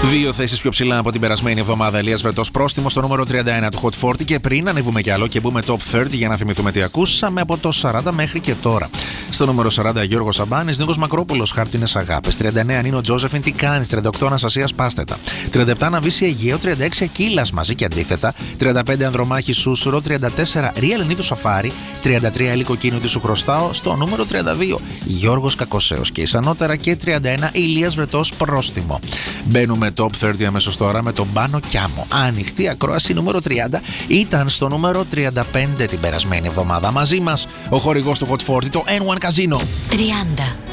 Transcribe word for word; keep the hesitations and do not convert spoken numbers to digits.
Δύο θέσεις πιο ψηλά από την περασμένη εβδομάδα. Ηλίας Βρετός πρόστιμο στο νούμερο τριάντα ένα του Hot σαράντα. Και πριν ανεβούμε κι άλλο και μπούμε top τριάντα για να θυμηθούμε τι ακούσαμε από το σαράντα μέχρι και τώρα. Στο νούμερο σαράντα Γιώργος Σαμπάνης, Νίκος Μακρόπουλος, Χάρτινες Αγάπες. τριάντα εννέα Νίνο Τζόζεφιν, Τι κάνεις. τριάντα οκτώ Αναστασίας Πάστετα. τριάντα επτά Ναβίση Αιγαίο. τριάντα έξι Ακύλας μαζί και αντίθετα. τριάντα πέντε Ανδρομάχη Σούσουρο. τριάντα τέσσερα Ρία Ελενίδου Σαφάρι. τριάντα τρία Ελίκο Κίνου Τι σου χρωστάω. Στο νούμερο τριάντα δύο Γιώργος Κακοσέος και Ισανότερα. Και τριάντα ένα Ηλίας Βρετός πρόστιμο. Μπαίνουμε top τριάντα αμέσως τώρα με τον Πάνο Κιάμο. Ανοιχτή ακρόαση νούμερο τριάντα. Ήταν στο νούμερο τριάντα πέντε την περασμένη εβδομάδα. Μαζί μας ο χορηγός του Hot σαράντα, το N one Casino. τριάντα.